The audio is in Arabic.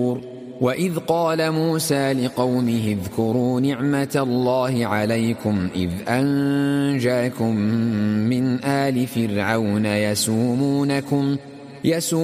وإذ قال موسى لقومه اذكروا نعمة الله عليكم إذ أنجاكم من آل فرعون يسومونكم